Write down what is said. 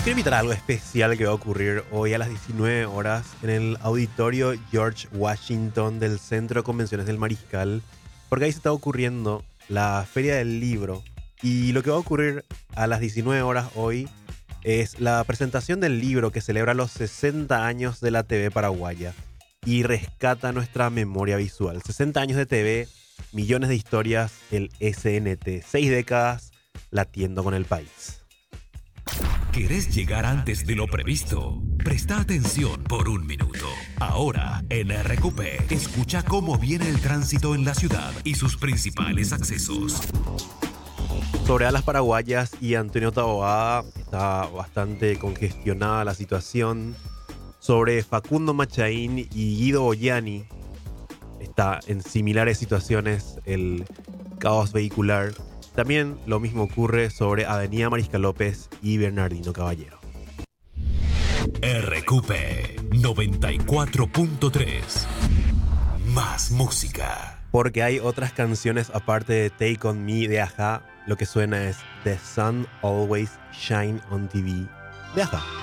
quiero invitar a algo especial que va a ocurrir hoy a las 19 horas en el auditorio George Washington del Centro de Convenciones del Mariscal, porque ahí se está ocurriendo la Feria del Libro. Y lo que va a ocurrir a las 19 horas hoy es la presentación del libro que celebra los 60 años de la TV paraguaya y rescata nuestra memoria visual. 60 años de TV, millones de historias, el SNT, 6 décadas latiendo con el país. ¿Querés llegar antes de lo previsto? Presta atención por un minuto. Ahora, en RQP, escucha cómo viene el tránsito en la ciudad y sus principales accesos. Sobre Alas Paraguayas y Antonio Taboada está bastante congestionada la situación. Sobre Facundo Machaín y Guido Bogliani está en similares situaciones el caos vehicular. También lo mismo ocurre sobre Avenida Mariscal López y Bernardino Caballero. RQP 94.3. Más música. Porque hay otras canciones aparte de Take On Me de Ajá. Lo que suena es The Sun Always Shine On TV de Ajá.